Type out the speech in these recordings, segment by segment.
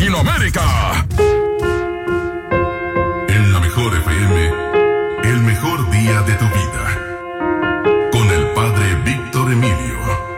Latinoamérica. En la mejor FM, el mejor día de tu vida. Con el Padre Víctor Emilio.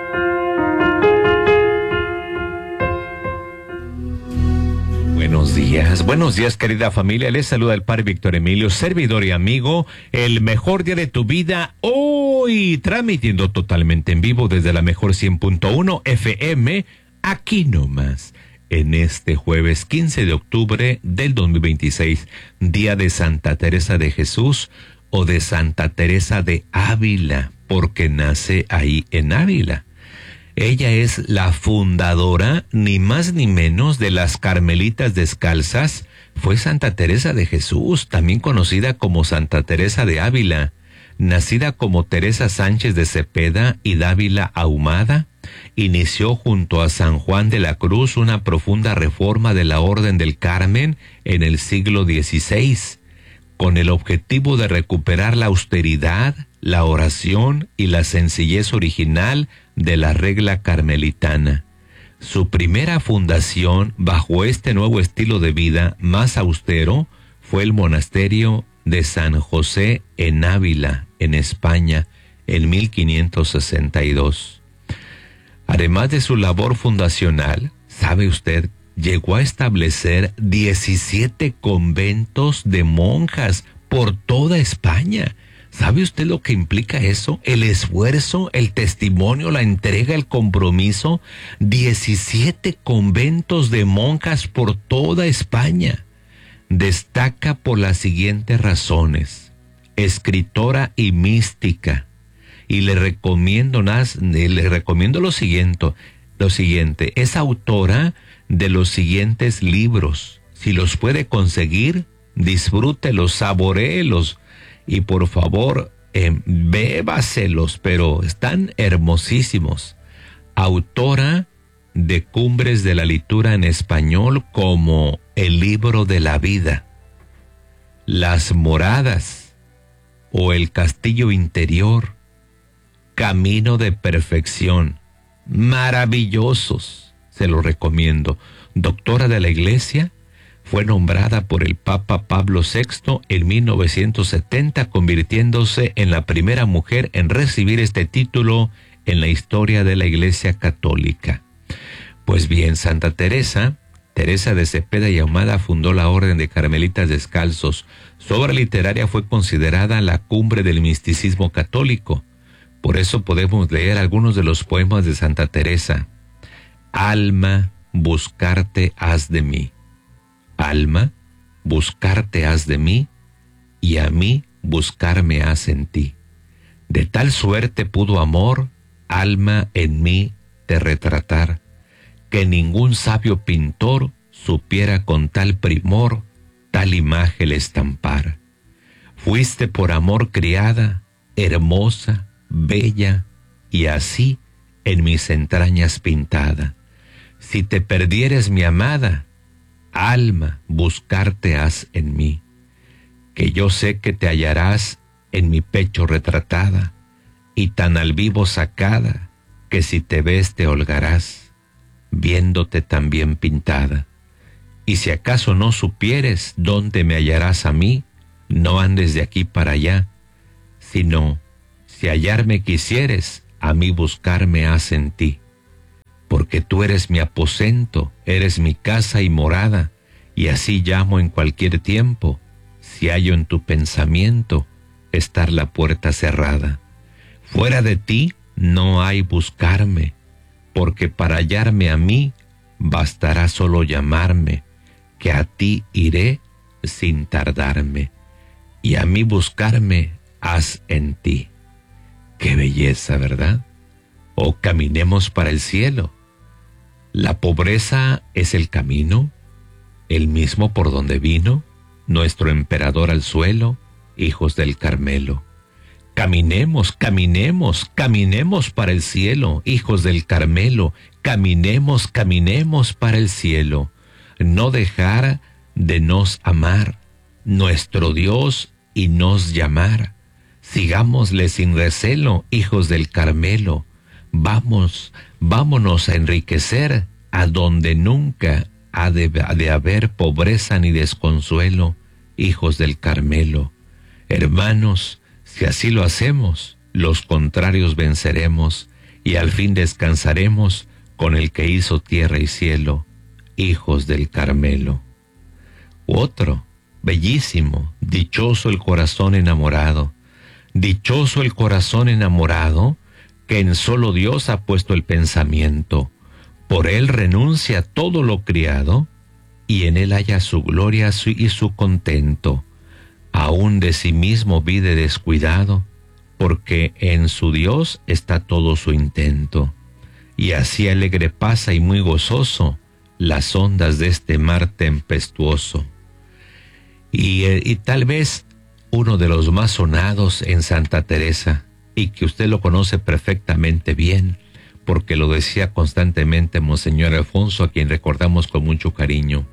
Buenos días querida familia, les saluda el Padre Víctor Emilio, servidor y amigo, el mejor día de tu vida, hoy transmitiendo totalmente en vivo desde la mejor 100.1 FM, aquí nomás, en este jueves 15 de octubre del 2026, día de Santa Teresa de Jesús o de Santa Teresa de Ávila, porque nace ahí en Ávila. Ella es la fundadora, ni más ni menos, de las Carmelitas Descalzas. Fue Santa Teresa de Jesús, también conocida como Santa Teresa de Ávila. Nacida como Teresa Sánchez de Cepeda y Dávila Ahumada, inició junto a San Juan de la Cruz una profunda reforma de la Orden del Carmen en el siglo XVI, con el objetivo de recuperar la austeridad, la oración y la sencillez original de la regla carmelitana. Su primera fundación bajo este nuevo estilo de vida más austero fue el monasterio de San José en Ávila, en España, en 1562. Además de su labor fundacional, ¿sabe usted? Llegó a establecer 17 conventos de monjas por toda España. ¿Sabe usted lo que implica eso? El esfuerzo, el testimonio, la entrega, el compromiso. 17 conventos de monjas por toda España. Destaca por las siguientes razones. Escritora y mística. Y le recomiendo lo siguiente. Es autora de los siguientes libros. Si los puede conseguir, disfrútelos, saboréelos. Y por favor, bébaselos, pero están hermosísimos. Autora de Cumbres de la Litura en Español como El Libro de la Vida, Las Moradas o El Castillo Interior, Camino de Perfección. Maravillosos, se los recomiendo. Doctora de la Iglesia. Fue nombrada por el Papa Pablo VI en 1970, convirtiéndose en la primera mujer en recibir este título en la historia de la Iglesia Católica. Pues bien, Santa Teresa de Cepeda y Ahumada fundó la Orden de Carmelitas Descalzos. Su obra literaria fue considerada la cumbre del misticismo católico. Por eso podemos leer algunos de los poemas de Santa Teresa. Alma, buscarte has de mí. Alma, buscarte has de mí, y a mí buscarme has en ti. De tal suerte pudo amor, alma, en mí te retratar, que ningún sabio pintor supiera con tal primor tal imagen estampar. Fuiste por amor criada, hermosa, bella, y así en mis entrañas pintada. Si te perdieres mi amada, alma, buscarte has en mí, que yo sé que te hallarás en mi pecho retratada, y tan al vivo sacada, que si te ves te holgarás, viéndote tan bien pintada. Y si acaso no supieres dónde me hallarás a mí, no andes de aquí para allá, sino, si hallarme quisieres, a mí buscarme has en ti. Porque tú eres mi aposento, eres mi casa y morada, y así llamo en cualquier tiempo, si hallo en tu pensamiento estar la puerta cerrada. Fuera de ti no hay buscarme, porque para hallarme a mí bastará solo llamarme, que a ti iré sin tardarme, y a mí buscarme has en ti. ¡Qué belleza!, ¿verdad? O caminemos para el cielo. La pobreza es el camino, el mismo por donde vino nuestro emperador al suelo, hijos del Carmelo. Caminemos, caminemos, caminemos para el cielo, hijos del Carmelo. Caminemos, caminemos para el cielo. No dejar de nos amar, nuestro Dios, y nos llamar. Sigámosle sin recelo, hijos del Carmelo. Vámonos a enriquecer a donde nunca ha de haber pobreza ni desconsuelo, hijos del Carmelo. Hermanos, si así lo hacemos, los contrarios venceremos, y al fin descansaremos con el que hizo tierra y cielo, hijos del Carmelo. Otro, bellísimo, dichoso el corazón enamorado, dichoso el corazón enamorado, que en solo Dios ha puesto el pensamiento, por él renuncia a todo lo criado, y en él halla su gloria y su contento, aún de sí mismo vive descuidado, porque en su Dios está todo su intento, y así alegre pasa y muy gozoso las ondas de este mar tempestuoso. Y tal vez uno de los más sonados en Santa Teresa, y que usted lo conoce perfectamente bien, porque lo decía constantemente Monseñor Alfonso, a quien recordamos con mucho cariño.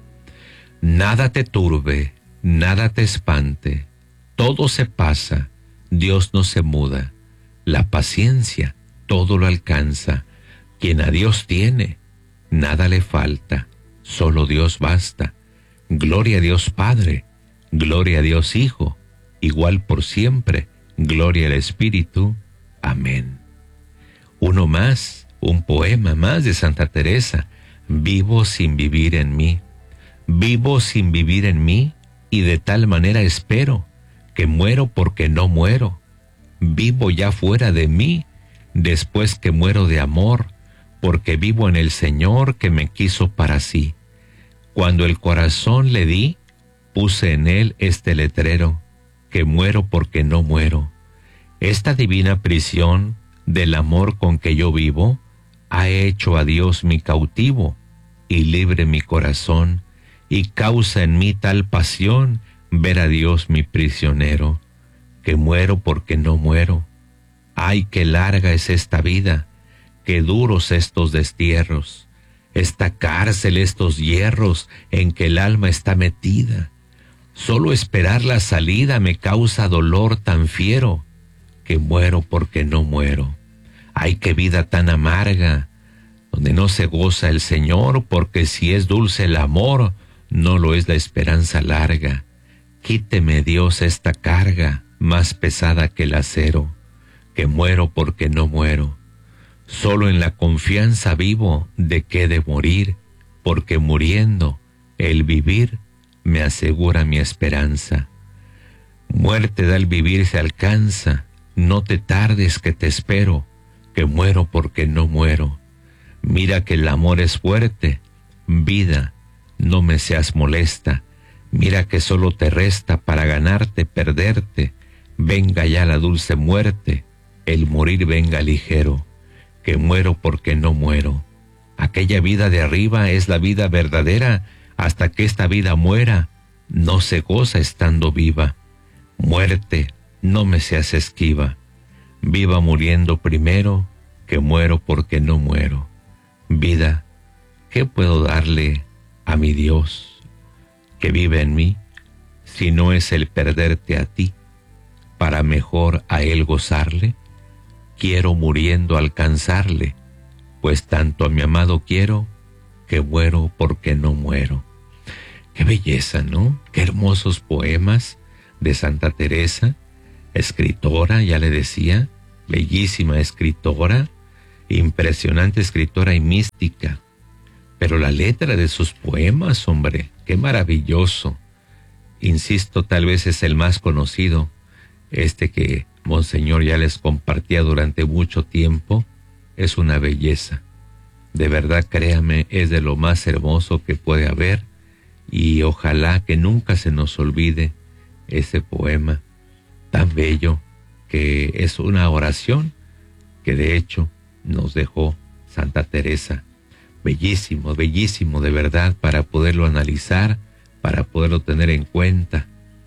Nada te turbe, nada te espante, todo se pasa, Dios no se muda, la paciencia todo lo alcanza, quien a Dios tiene, nada le falta, solo Dios basta. Gloria a Dios Padre, gloria a Dios Hijo, igual por siempre, gloria al Espíritu. Amén. Uno más, un poema más de Santa Teresa. Vivo sin vivir en mí, vivo sin vivir en mí, y de tal manera espero que muero porque no muero. Vivo ya fuera de mí, después que muero de amor, porque vivo en el Señor que me quiso para sí. Cuando el corazón le di, puse en él este letrero, que muero porque no muero. Esta divina prisión del amor con que yo vivo, ha hecho a Dios mi cautivo, y libre mi corazón, y causa en mí tal pasión, ver a Dios mi prisionero, que muero porque no muero. Ay, qué larga es esta vida, qué duros estos destierros, esta cárcel, estos hierros en que el alma está metida. Solo esperar la salida me causa dolor tan fiero, que muero porque no muero. Ay, qué vida tan amarga, donde no se goza el Señor, porque si es dulce el amor, no lo es la esperanza larga. Quíteme, Dios, esta carga, más pesada que el acero, que muero porque no muero. Solo en la confianza vivo de que he de morir, porque muriendo, el vivir me asegura mi esperanza. Muerte da el vivir se alcanza, no te tardes que te espero, que muero porque no muero. Mira que el amor es fuerte, vida, no me seas molesta. Mira que solo te resta para ganarte, perderte. Venga ya la dulce muerte, el morir venga ligero, que muero porque no muero. Aquella vida de arriba es la vida verdadera, hasta que esta vida muera, no se goza estando viva. Muerte, no me seas esquiva, viva muriendo primero, que muero porque no muero. Vida, ¿qué puedo darle a mi Dios que vive en mí, si no es el perderte a ti, para mejor a Él gozarle? Quiero muriendo alcanzarle, pues tanto a mi amado quiero, que muero porque no muero. Qué belleza, ¿no? Qué hermosos poemas de Santa Teresa, escritora, ya le decía, bellísima escritora, impresionante escritora y mística. Pero la letra de sus poemas, hombre, qué maravilloso. Insisto, tal vez es el más conocido, este que Monseñor ya les compartía durante mucho tiempo. Es una belleza. De verdad, créame, es de lo más hermoso que puede haber, y ojalá que nunca se nos olvide ese poema tan bello, que es una oración que de hecho nos dejó Santa Teresa. Bellísimo, bellísimo de verdad, para poderlo analizar, para poderlo tener en cuenta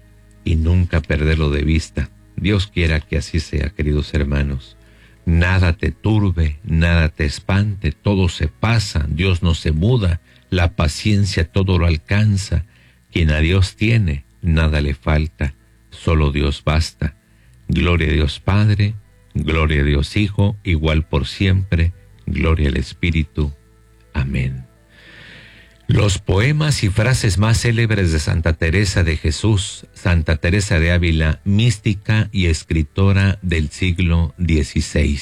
y nunca perderlo de vista. Dios quiera que así sea, queridos hermanos. Nada te turbe, nada te espante, todo se pasa, Dios no se muda, la paciencia todo lo alcanza. Quien a Dios tiene, nada le falta, solo Dios basta. Gloria a Dios Padre, gloria a Dios Hijo, igual por siempre, gloria al Espíritu. Amén. Los poemas y frases más célebres de Santa Teresa de Jesús, Santa Teresa de Ávila, mística y escritora del siglo XVI.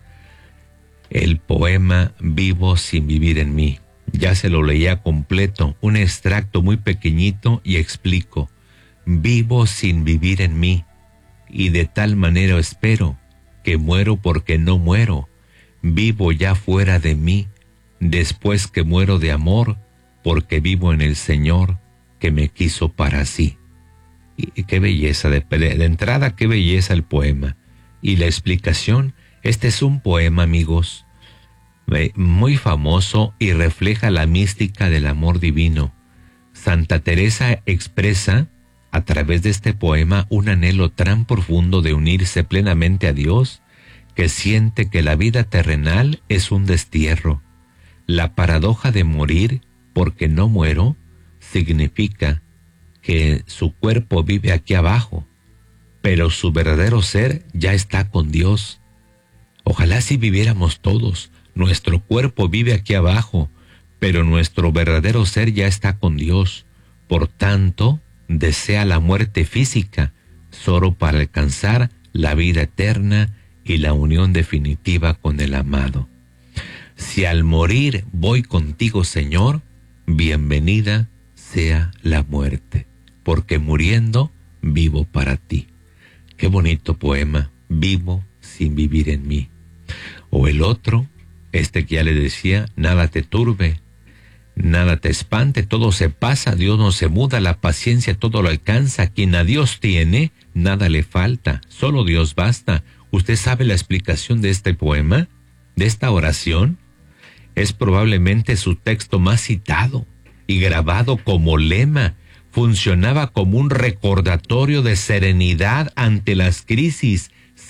El poema Vivo sin vivir en mí. Ya se lo leía completo, un extracto muy pequeñito y explico. Vivo sin vivir en mí, y de tal manera espero que muero porque no muero. Vivo ya fuera de mí, después que muero de amor, porque vivo en el Señor que me quiso para sí. Y qué belleza, de entrada, qué belleza el poema. Y la explicación, este es un poema, amigos, muy famoso y refleja la mística del amor divino. Santa Teresa expresa a través de este poema un anhelo tan profundo de unirse plenamente a Dios que siente que la vida terrenal es un destierro. La paradoja de morir porque no muero significa que su cuerpo vive aquí abajo, pero su verdadero ser ya está con Dios. Ojalá si viviéramos todos. Nuestro cuerpo vive aquí abajo, pero nuestro verdadero ser ya está con Dios. Por tanto, desea la muerte física solo para alcanzar la vida eterna y la unión definitiva con el amado. Si al morir voy contigo, Señor, bienvenida sea la muerte, porque muriendo vivo para ti. Qué bonito poema, vivo sin vivir en mí. O el otro, que ya le decía, nada te turbe, nada te espante, todo se pasa, Dios no se muda, la paciencia todo lo alcanza, quien a Dios tiene, nada le falta, solo Dios basta. ¿Usted sabe la explicación de este poema, de esta oración? Es probablemente su texto más citado y grabado como lema. Funcionaba como un recordatorio de serenidad ante las crisis,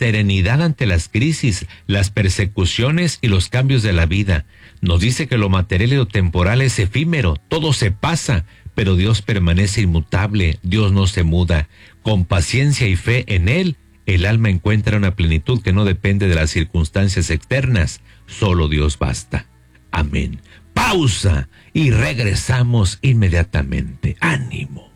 las persecuciones y los cambios de la vida. Nos dice que lo material y lo temporal es efímero, todo se pasa, pero Dios permanece inmutable, Dios no se muda. Con paciencia y fe en Él, el alma encuentra una plenitud que no depende de las circunstancias externas, solo Dios basta. Amén. Pausa y regresamos inmediatamente. ¡Ánimo!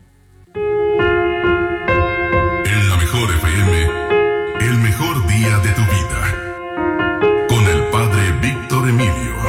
En la mejor FM, el mejor día de tu vida. Con el Padre Víctor Emilio.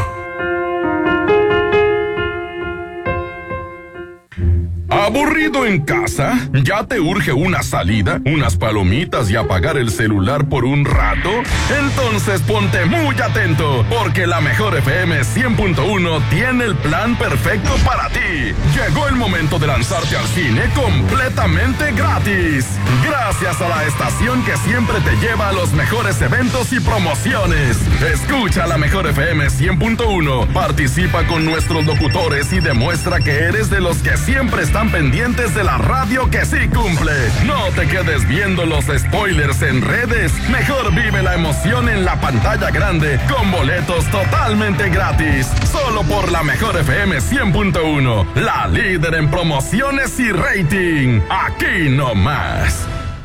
¿Aburrido en casa? ¿Ya te urge una salida, unas palomitas y apagar el celular por un rato? Entonces ponte muy atento, porque la mejor FM 100.1 tiene el plan perfecto para ti. Llegó el momento de lanzarte al cine completamente gratis. Gracias a la estación que siempre te lleva a los mejores eventos y promociones. Escucha la mejor FM 100.1, participa con nuestros locutores y demuestra que eres de los que siempre están pendientes de la radio que sí cumple. No te quedes viendo los spoilers en redes. Mejor vive la emoción en la pantalla grande con boletos totalmente gratis. Solo por la mejor FM 100.1, la líder en promociones y rating. Aquí nomás.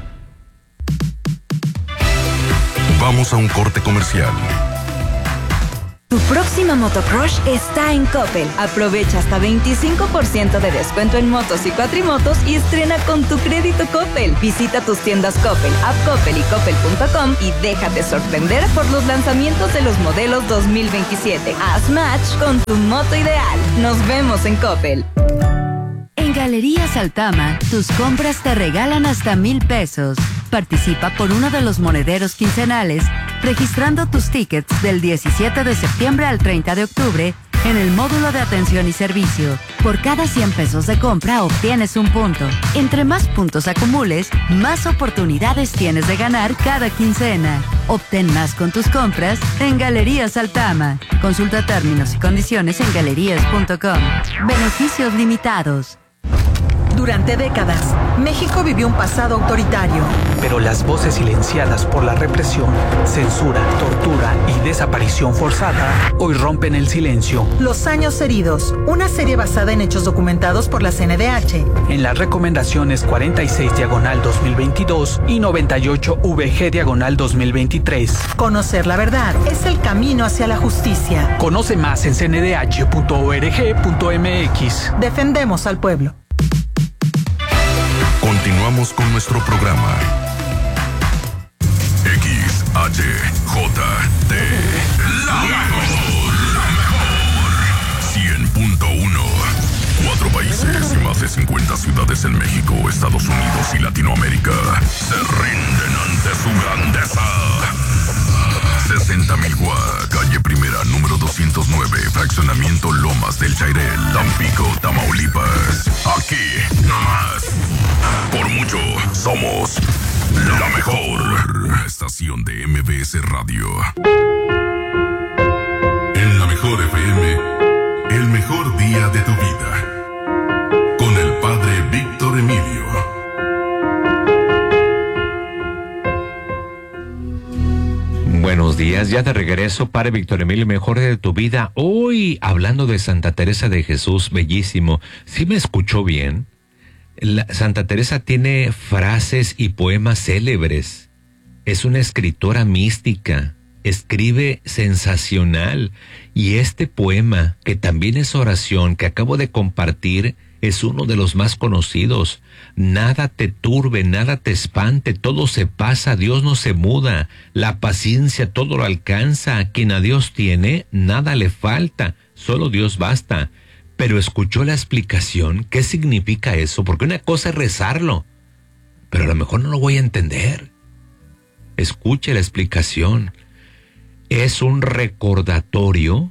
Vamos a un corte comercial. Tu próxima motocrush está en Coppel. Aprovecha hasta 25% de descuento en motos y cuatrimotos y estrena con tu crédito Coppel. Visita tus tiendas Coppel, App Coppel y Coppel.com y déjate sorprender por los lanzamientos de los modelos 2027. Haz match con tu moto ideal. Nos vemos en Coppel. En Galerías Altama, tus compras te regalan hasta 1,000 pesos. Participa por uno de los monederos quincenales, registrando tus tickets del 17 de septiembre al 30 de octubre en el módulo de atención y servicio. Por cada 100 pesos de compra obtienes un punto. Entre más puntos acumules, más oportunidades tienes de ganar cada quincena. Obtén más con tus compras en Galerías Altama. Consulta términos y condiciones en galerías.com. Beneficios limitados. Durante décadas, México vivió un pasado autoritario. Pero las voces silenciadas por la represión, censura, tortura y desaparición forzada hoy rompen el silencio. Los años heridos, una serie basada en hechos documentados por la CNDH. En las recomendaciones 46/2022 y 98/VG/2023. Conocer la verdad es el camino hacia la justicia. Conoce más en cndh.org.mx. Defendemos al pueblo. Continuamos con nuestro programa. XHJT, la mejor. 100.1. 4 países y más de 50 ciudades en México, Estados Unidos y Latinoamérica se rinden ante su grandeza. 60,000 Guá, calle Primera, número 209, fraccionamiento Lomas del Chairel, Tampico, Tamaulipas. Aquí, nomás. Por mucho, somos la mejor estación de MBS Radio. En la mejor FM, el mejor día de tu vida. Con el padre Víctor Emilio. Buenos días, ya de regreso, Padre Víctor Emilio, mejor de tu vida. Hoy hablando de Santa Teresa de Jesús, bellísimo. ¿Sí me escuchó bien? Santa Teresa tiene frases y poemas célebres. Es una escritora mística, escribe sensacional. Y este poema, que también es oración, que acabo de compartir, es uno de los más conocidos. Nada te turbe, nada te espante, todo se pasa, Dios no se muda. La paciencia todo lo alcanza, a quien a Dios tiene, nada le falta, solo Dios basta. Pero escuchó la explicación, ¿qué significa eso? Porque una cosa es rezarlo, pero a lo mejor no lo voy a entender. Escuche la explicación. Es un recordatorio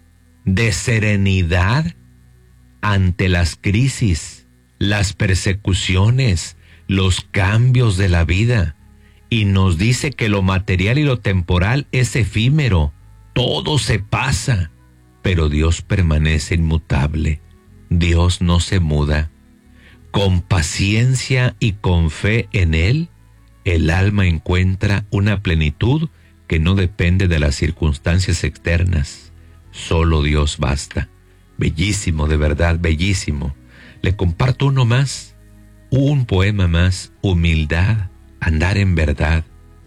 de serenidad ante las crisis, las persecuciones, los cambios de la vida. Y nos dice que lo material y lo temporal es efímero, todo se pasa, pero Dios permanece inmutable. Dios no se muda. Con paciencia y con fe en Él, el alma encuentra una plenitud que no depende de las circunstancias externas. Solo Dios basta. Bellísimo, de verdad, bellísimo. Le comparto uno más, un poema más, humildad, andar en verdad.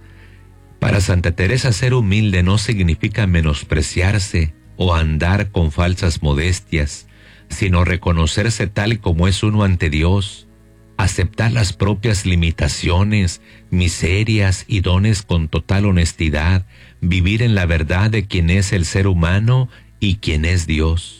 Para Santa Teresa, ser humilde no significa menospreciarse o andar con falsas modestias, sino reconocerse tal como es uno ante Dios, aceptar las propias limitaciones, miserias y dones con total honestidad, vivir en la verdad de quién es el ser humano y quién es Dios.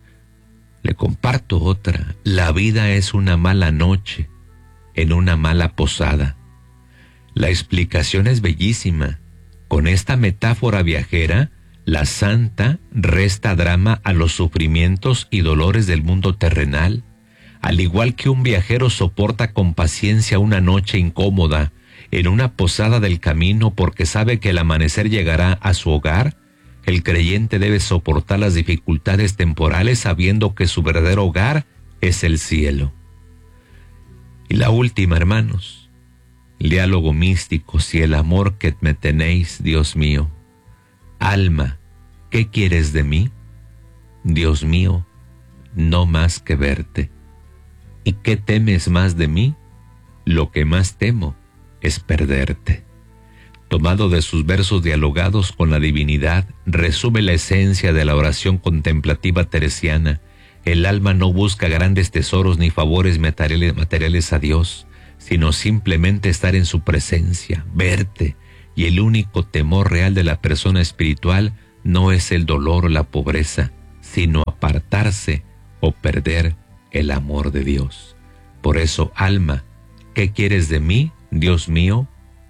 Le comparto otra. La vida es una mala noche en una mala posada. La explicación es bellísima. Con esta metáfora viajera, la santa resta drama a los sufrimientos y dolores del mundo terrenal, al igual que un viajero soporta con paciencia una noche incómoda en una posada del camino porque sabe que el amanecer llegará a su hogar. El creyente debe soportar las dificultades temporales sabiendo que su verdadero hogar es el cielo. Y la última, hermanos, el diálogo místico, si el amor que me tenéis, Dios mío. Alma, ¿qué quieres de mí? Dios mío, no más que verte. ¿Y qué temes más de mí? Lo que más temo es perderte. Tomado de sus versos dialogados con la divinidad, resume la esencia de la oración contemplativa teresiana. El alma no busca grandes tesoros ni favores materiales a Dios, sino simplemente estar en su presencia, verte, y el único temor real de la persona espiritual no es el dolor o la pobreza, sino apartarse o perder el amor de Dios. Por eso, alma, ¿qué quieres de mí, Dios mío?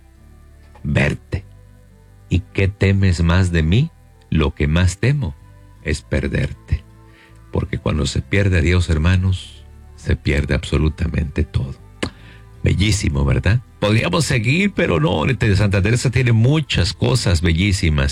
Verte. ¿Y qué temes más de mí? Lo que más temo es perderte. Porque cuando se pierde a Dios, hermanos, se pierde absolutamente todo. Bellísimo, ¿verdad? Podríamos seguir, pero no, Santa Teresa tiene muchas cosas bellísimas.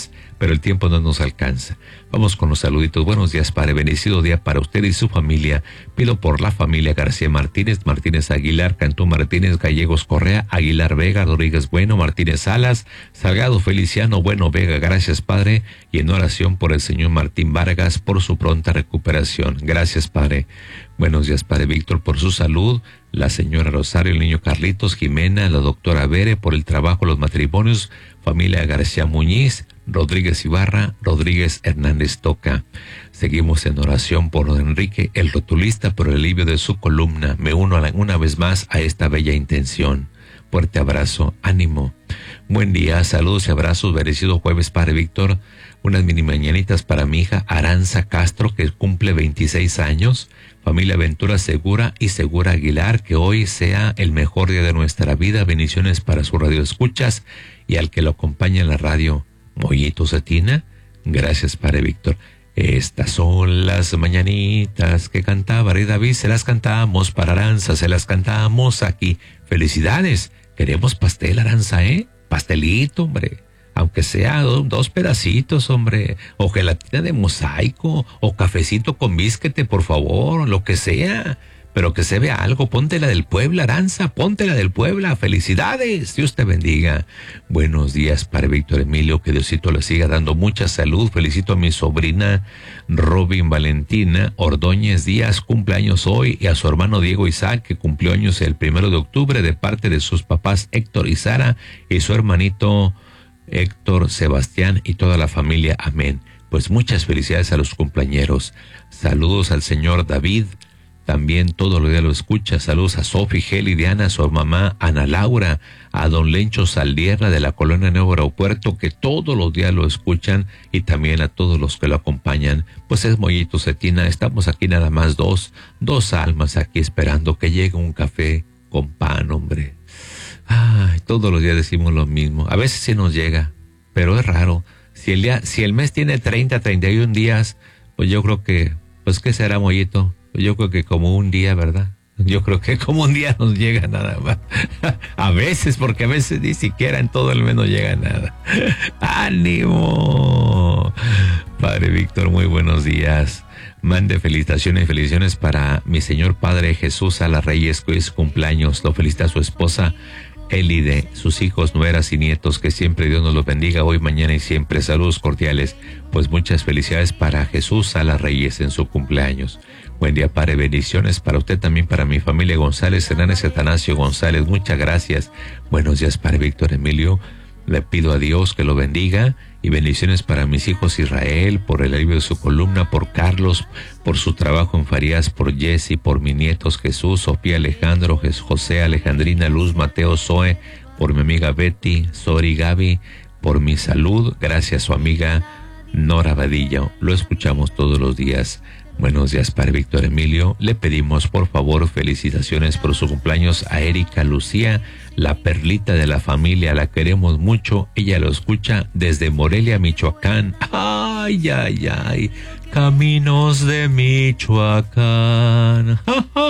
pero el tiempo no nos alcanza. Vamos con los saluditos. Buenos días, Padre. Bendecido día para usted y su familia. Pido por la familia García Martínez, Martínez Aguilar, Cantú Martínez, Gallegos Correa, Aguilar Vega, Rodríguez Bueno, Martínez Salas, Salgado Feliciano, Bueno Vega. Gracias, Padre. Y en oración por el señor Martín Vargas, por su pronta recuperación. Gracias, Padre. Buenos días, Padre Víctor, por su salud, la señora Rosario, el niño Carlitos, Jimena, la doctora Bere, por el trabajo, los matrimonios, familia García Muñiz, Rodríguez Ibarra, Rodríguez Hernández Toca. Seguimos en oración por Enrique, el rotulista, por el alivio de su columna. Me uno una vez más a esta bella intención. Fuerte abrazo, ánimo. Buen día, saludos y abrazos, bendecido jueves, Padre Víctor. Unas mini mañanitas para mi hija Aranza Castro, que cumple 26 años. Familia Ventura Segura y Segura Aguilar, que hoy sea el mejor día de nuestra vida. Bendiciones para su radio escuchas y al que lo acompaña en la radio, Mollito Cetina. Gracias, Padre Víctor. Estas son las mañanitas que cantaba Rey David. Se las cantamos para Aranza, se las cantamos aquí. Felicidades. Queremos pastel, Aranza, ¿eh? Pastelito, hombre. Aunque sea dos pedacitos, hombre, o gelatina de mosaico, o cafecito con bisquete, por favor, lo que sea, pero que se vea algo. Ponte la del Puebla, Aranza, ponte la del Puebla. Felicidades, Dios te bendiga. Buenos días, Padre Víctor Emilio, que Diosito le siga dando mucha salud. Felicito a mi sobrina Robin Valentina Ordóñez Díaz, cumpleaños hoy, y a su hermano Diego Isaac, que cumplió años el 1 de octubre, de parte de sus papás Héctor y Sara, y su hermanito Héctor, Sebastián y toda la familia. Amén. Pues muchas felicidades a los cumpleañeros. Saludos al señor David, también todo lo día lo escucha. Saludos a Sofi, Geli, Diana, a su mamá Ana Laura, a don Lencho Saldierra de la colonia Nuevo Aeropuerto, que todos los días lo escuchan, y también a todos los que lo acompañan. Pues es Mollito Cetina. Estamos aquí nada más dos almas aquí esperando que llegue un café con pan, hombre. Ay, todos los días decimos lo mismo. A veces sí nos llega, pero es raro. Si el mes tiene 30, 31 días, pues yo creo que, pues ¿qué será, Mollito? Pues yo creo que como un día, ¿verdad? Yo creo que como un día nos llega nada más. A veces, porque a veces ni siquiera en todo el mes no llega nada. ¡Ánimo! Padre Víctor, muy buenos días. Mande felicitaciones para mi señor Padre Jesús Salas Reyes, que hoy es cumpleaños. Lo felicita a su esposa Elide, sus hijos, nueras y nietos, que siempre Dios nos los bendiga hoy, mañana y siempre. Saludos cordiales. Pues muchas felicidades para Jesús Salas Reyes en su cumpleaños. Buen día, Padre. Bendiciones para usted, también para mi familia González, Hernández, Atanasio González. Muchas gracias. Buenos días, Padre Víctor Emilio. Le pido a Dios que lo bendiga, y bendiciones para mis hijos Israel, por el alivio de su columna, por Carlos, por su trabajo en Farías, por Jesse, por mis nietos Jesús, Sofía, Alejandro, José, Alejandrina, Luz, Mateo, Zoe, por mi amiga Betty, Sori, Gaby, por mi salud. Gracias, su amiga Nora Vadillo. Lo escuchamos todos los días. Buenos días, Padre Víctor Emilio. Le pedimos, por favor, felicitaciones por su cumpleaños a Erika Lucía, la perlita de la familia. La queremos mucho. Ella lo escucha desde Morelia, Michoacán. ¡Ay, ay, ay! Caminos de Michoacán.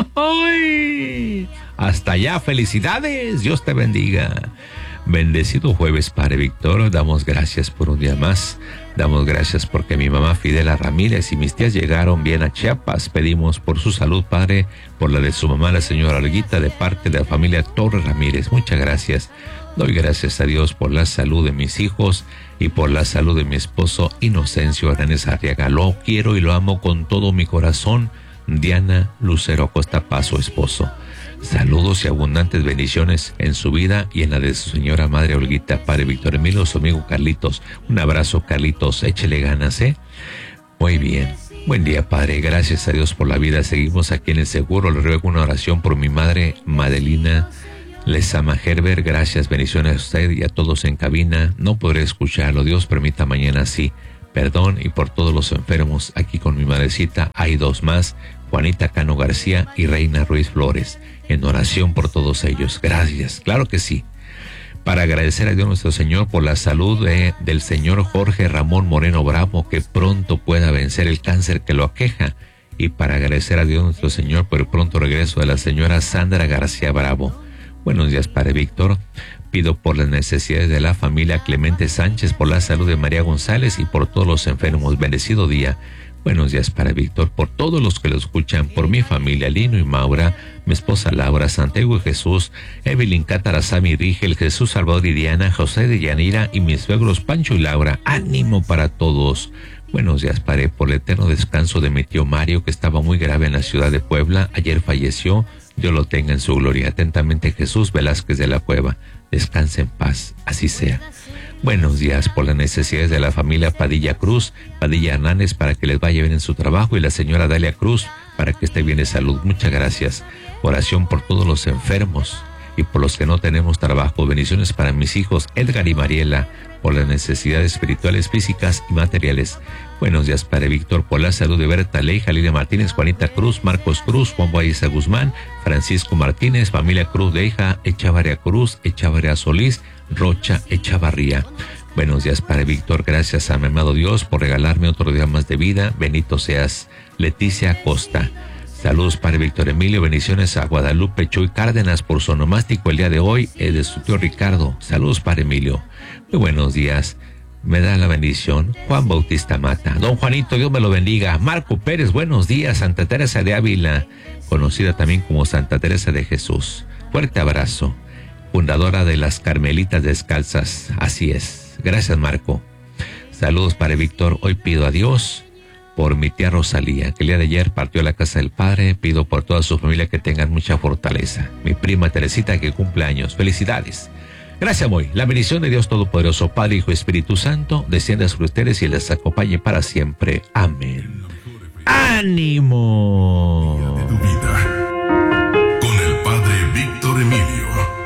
¡Ay! Hasta allá, felicidades. Dios te bendiga. Bendecido jueves, Padre Víctor. Damos gracias por un día más. Damos gracias porque mi mamá Fidela Ramírez y mis tías llegaron bien a Chiapas. Pedimos por su salud, Padre, por la de su mamá, la señora Olguita, de parte de la familia Torres Ramírez. Muchas gracias. Doy gracias a Dios por la salud de mis hijos y por la salud de mi esposo Inocencio Hernández Arriaga. Lo quiero y lo amo con todo mi corazón. Diana Lucero Acosta Paz, su esposo. Saludos y abundantes bendiciones en su vida y en la de su señora madre Olguita. Padre Víctor Emilio, su amigo Carlitos. Un abrazo, Carlitos. Échele ganas, ¿eh? Muy bien. Buen día, Padre. Gracias a Dios por la vida. Seguimos aquí en el seguro. Le ruego una oración por mi madre, Madelina Lezama Gerber. Gracias, bendiciones a usted y a todos en cabina. No podré escucharlo. Dios permita mañana sí. Perdón, y por todos los enfermos aquí con mi madrecita. Hay dos más, Juanita Cano García y Reina Ruiz Flores. En oración por todos ellos. Gracias. Claro que sí. Para agradecer a Dios nuestro Señor por la salud del señor Jorge Ramón Moreno Bravo, que pronto pueda vencer el cáncer que lo aqueja. Y para agradecer a Dios nuestro Señor por el pronto regreso de la señora Sandra García Bravo. Buenos días, Padre Víctor. Pido por las necesidades de la familia Clemente Sánchez, por la salud de María González y por todos los enfermos. Bendecido día. Buenos días, Padre Víctor, por todos los que lo escuchan, por mi familia, Lino y Maura, mi esposa Laura, Santiago y Jesús, Evelyn Cátara, Sammy Rigel, Jesús Salvador y Diana, José de Yanira y mis suegros Pancho y Laura. Ánimo para todos. Buenos días, Padre, por el eterno descanso de mi tío Mario, que estaba muy grave en la ciudad de Puebla. Ayer falleció. Dios lo tenga en su gloria. Atentamente, Jesús Velázquez de la Cueva. Descanse en paz. Así sea. Buenos días por las necesidades de la familia Padilla Cruz, Padilla Hernández, para que les vaya bien en su trabajo, y la señora Dalia Cruz para que esté bien de salud. Muchas gracias. Oración por todos los enfermos y por los que no tenemos trabajo. Bendiciones para mis hijos Edgar y Mariela, por las necesidades espirituales, físicas y materiales. Buenos días, Padre Víctor, por la salud de Berta Ley, Jalila Martínez, Juanita Cruz, Marcos Cruz, Juan Baeza Guzmán, Francisco Martínez, familia Cruz de Hija, Echavarría Cruz, Echavarría Solís, Rocha Echavarría. Buenos días, Padre Víctor, gracias a mi amado Dios por regalarme otro día más de vida. Bendito seas. Leticia Costa. Saludos, Padre Víctor Emilio. Bendiciones a Guadalupe Chuy Cárdenas por su onomástico el día de hoy, de su tío Ricardo. Saludos, Padre Emilio. Muy buenos días. Me da la bendición Juan Bautista Mata. Don Juanito, Dios me lo bendiga. Marco Pérez, buenos días. Santa Teresa de Ávila, conocida también como Santa Teresa de Jesús. Fuerte abrazo. Fundadora de las Carmelitas Descalzas. Así es. Gracias, Marco. Saludos, Padre Víctor. Hoy pido a Dios por mi tía Rosalía, que el día de ayer partió a la casa del Padre. Pido por toda su familia que tengan mucha fortaleza. Mi prima Teresita, que cumple años. Felicidades. Gracias, Moy. La bendición de Dios Todopoderoso, Padre, Hijo y Espíritu Santo, descienda sobre ustedes y les acompañe para siempre. Amén. ¡Ánimo!